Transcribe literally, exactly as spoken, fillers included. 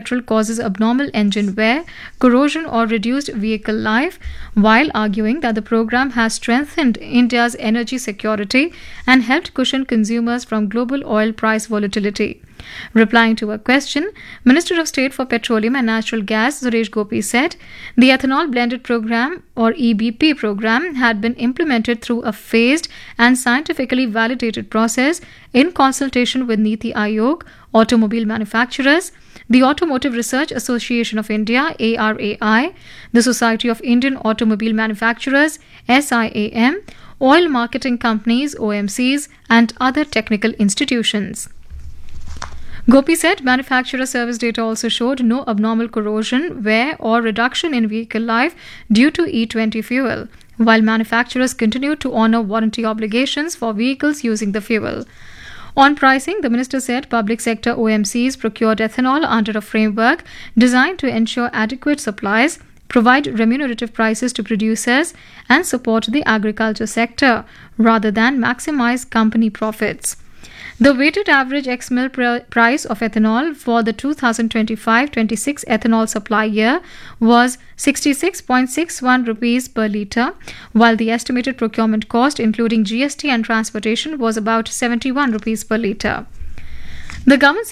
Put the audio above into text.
petrol causes abnormal engine wear, corrosion, or reduced vehicle life, while arguing that the program has strengthened India's energy security and helped cushion consumers from global oil price volatility. Replying to a question, Minister of State for Petroleum and Natural Gas Suresh Gopi said the ethanol blended program or E B P program had been implemented through a phased and scientifically validated process in consultation with Niti Aayog, automobile manufacturers, the Automotive Research Association of India A R A I, the Society of Indian Automobile Manufacturers S I A M, oil marketing companies O M Cs, and other technical institutions. Gopi said manufacturer service data also showed no abnormal corrosion, wear, or reduction in vehicle life due to E twenty fuel, while manufacturers continued to honour warranty obligations for vehicles using the fuel. On pricing, the minister said public sector O M Cs procured ethanol under a framework designed to ensure adequate supplies, provide remunerative prices to producers, and support the agriculture sector, rather than maximise company profits. The weighted average ex-mill pr- price of ethanol for the two thousand twenty-five twenty-six ethanol supply year was sixty-six point six one rupees per litre, while the estimated procurement cost including G S T and transportation was about seventy-one rupees per litre. The government